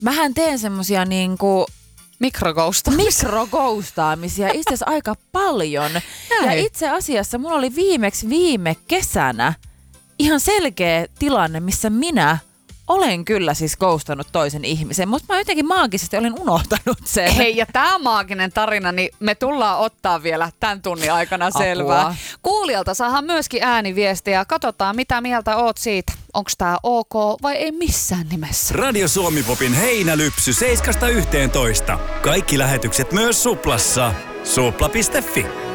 Mähän teen semmosia niinku mikrogoustaamisia itse asiassa aika paljon. Ja itse asiassa mulla oli viimeksi viime kesänä ihan selkeä tilanne, missä minä olen kyllä siis ghostannut toisen ihmisen, mutta mä jotenkin maagisesti olen unohtanut sen. Hei, ja tää maaginen tarina, niin me tullaan ottaa vielä tämän tunnin aikana selvää. Kuulijalta saadaan myöskin ääniviestiä. Katsotaan, mitä mieltä oot siitä. Onko tää ok vai ei missään nimessä? Radio Suomi-popin heinälypsy 7–11. Kaikki lähetykset myös Suplassa. Supla.fi.